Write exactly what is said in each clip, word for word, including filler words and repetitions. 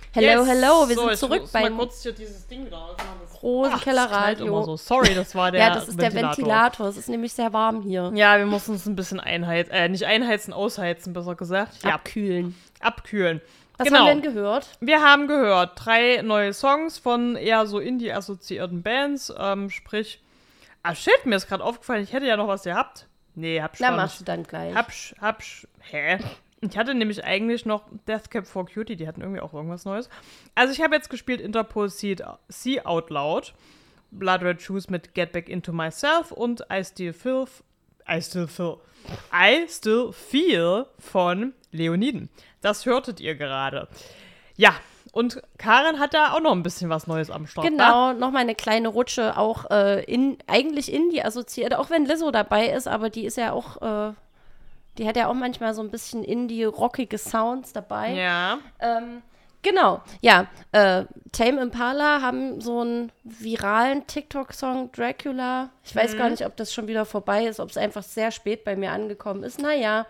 Hello, yes. hello, wir so, sind ich zurück muss beim mal kurz hier dieses Ding wieder aufmachen. Rosenkellerradio. So. Sorry, das war der Ja, das ist Ventilator. der Ventilator. Es ist nämlich sehr warm hier. Ja, wir mussten uns ein bisschen einheizen, äh, nicht einheizen, ausheizen, besser gesagt. Ja. Abkühlen. Abkühlen. Was genau. haben wir denn gehört? Wir haben gehört drei neue Songs von eher so Indie-assoziierten Bands, ähm, sprich, ah shit, mir ist gerade aufgefallen, ich hätte ja noch was gehabt. Nee, hab ich Na, gar machst nicht. du dann gleich. Hab, hab, hä? Ich hatte nämlich eigentlich noch Death Cab for Cutie, die hatten irgendwie auch irgendwas Neues. Also ich habe jetzt gespielt Interpol See Out Loud, Blood Red Shoes mit Get Back Into Myself und I Still Feel, I Still Feel, I Still Feel von Leoniden. Das hörtet ihr gerade. Ja, und Karin hat da auch noch ein bisschen was Neues am Start. Genau, nochmal eine kleine Rutsche, auch äh, in, eigentlich Indie assoziiert, auch wenn Lizzo dabei ist, aber die ist ja auch, äh, die hat ja auch manchmal so ein bisschen Indie-rockige Sounds dabei. Ja. Ähm, genau, ja, äh, Tame Impala haben so einen viralen TikTok-Song Dracula. Ich weiß Mhm. gar nicht, ob das schon wieder vorbei ist, ob es einfach sehr spät bei mir angekommen ist. Naja.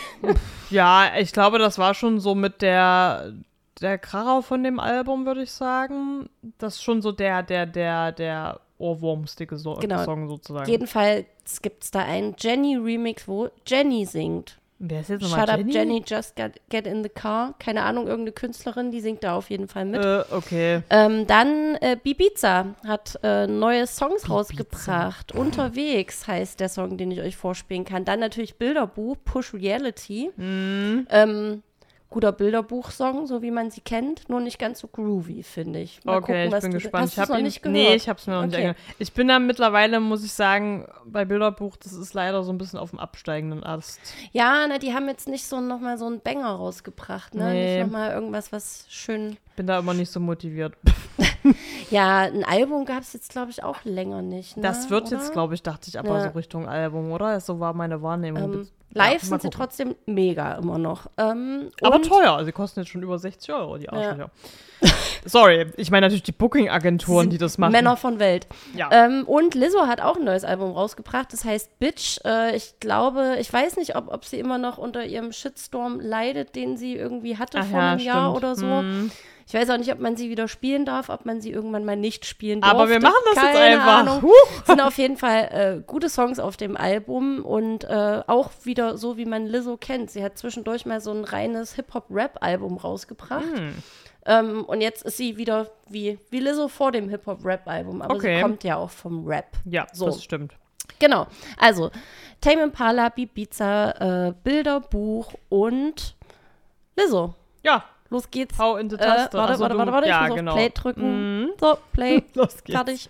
Ja, ich glaube, das war schon so mit der, der Kracher von dem Album, würde ich sagen. Das ist schon so der, der, der, der ohrwurmstige so Genau. Song sozusagen. Jedenfalls gibt es da einen Jenny-Remix, wo Jenny singt. Wer ist jetzt Shut nochmal up, Jenny? Jenny, just get, get in the car. Keine Ahnung, irgendeine Künstlerin, die singt da auf jeden Fall mit. Äh, okay. Ähm, dann äh, Bibiza hat äh, neue Songs rausgebracht. Unterwegs heißt der Song, den ich euch vorspielen kann. Dann natürlich Bilderbuch, Push Reality. Mhm. Ähm, guter Bilderbuch-Song, so wie man sie kennt, nur nicht ganz so groovy, finde ich. Mal Okay, gucken, was ich bin du, gespannt. Hast ich du es noch ihn, nicht gehört? Nee, ich hab's mir noch nicht Okay. angehört. Ich bin da mittlerweile, muss ich sagen, bei Bilderbuch, das ist leider so ein bisschen auf dem absteigenden Ast. Ja, na, die haben jetzt nicht so nochmal so einen Banger rausgebracht, ne? Nee. Nicht nochmal irgendwas, was schön. Bin da immer nicht so motiviert. Ja, ein Album gab es jetzt, glaube ich, auch länger nicht. Ne? Das wird oder? jetzt, glaube ich, dachte ich, aber Ja. so Richtung Album, oder? So war meine Wahrnehmung. Ähm, Ja, live mal sind sie gucken. trotzdem mega immer noch. Ähm, Aber und- teuer, sie kosten jetzt schon über sechzig Euro, die Arschlöcher. Sorry, ich meine natürlich die Booking-Agenturen, die das machen. Männer von Welt. Ja. Ähm, und Lizzo hat auch ein neues Album rausgebracht, das heißt Bitch. Äh, ich glaube, ich weiß nicht, ob, ob sie immer noch unter ihrem Shitstorm leidet, den sie irgendwie hatte Ach vor ja, einem Jahr stimmt. oder so. Hm. Ich weiß auch nicht, ob man sie wieder spielen darf, ob man sie irgendwann mal nicht spielen darf. Aber wir machen das jetzt Keine einfach. Ahnung. Huch. Sind auf jeden Fall äh, gute Songs auf dem Album und äh, auch wieder so, wie man Lizzo kennt. Sie hat zwischendurch mal so ein reines Hip-Hop-Rap-Album rausgebracht. Hm. Ähm, und jetzt ist sie wieder wie, wie Lizzo vor dem Hip-Hop-Rap-Album. Aber Okay. sie kommt ja auch vom Rap. Ja, So. das stimmt. Genau. Also, Tame Impala, Bibiza, äh, Bilderbuch und Lizzo. Ja, Los geht's. hau in die Äh, Taste. warte, Also warte, du- warte, warte. ja, ich muss genau. auf Play drücken. Mhm. So, Play. Los geht's. Fertig.